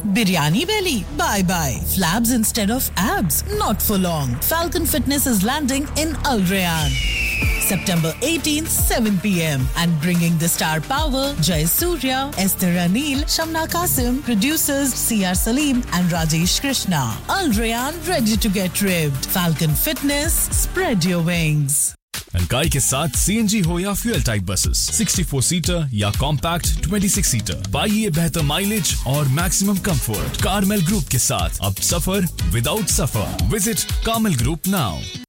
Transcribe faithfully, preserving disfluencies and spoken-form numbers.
Biryani belly? Bye bye. Flabs instead of abs? Not for long. Falcon Fitness is landing in Al Rayyan. September eighteenth, seven p.m. and bringing the star power, Jay Surya, Esther Anil, Shamna Qasim, producers C R Salim and Rajesh Krishna. Al Rayyan ready to get ribbed. Falcon Fitness, spread your wings. Alkai के साथ C N G हो या fuel type buses, sixty-four seater या compact twenty-six seater, पाइए बेहतर mileage और maximum comfort. Carmel Group के साथ अब सफर without suffer. Visit Carmel Group now.